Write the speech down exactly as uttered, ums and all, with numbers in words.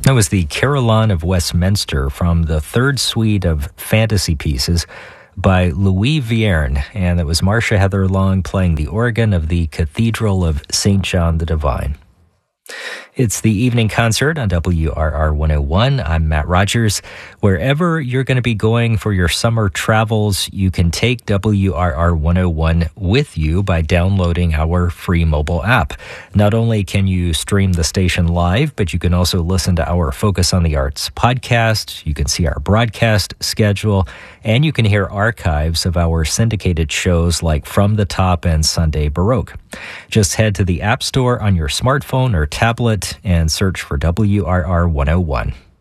That was the Caroline of Westminster from the third suite of fantasy pieces by Louis Vierne, and that was Marcia Heather Long playing the organ of the Cathedral of Saint John the Divine. It's the evening concert on W R R one oh one. I'm Matt Rogers. Wherever you're going to be going for your summer travels, you can take W R R one oh one with you by downloading our free mobile app. Not only can you stream the station live, but you can also listen to our Focus on the Arts podcast. You can see our broadcast schedule, and you can hear archives of our syndicated shows like From the Top and Sunday Baroque. Just head to the App Store on your smartphone or tablet and search for W R R one oh one.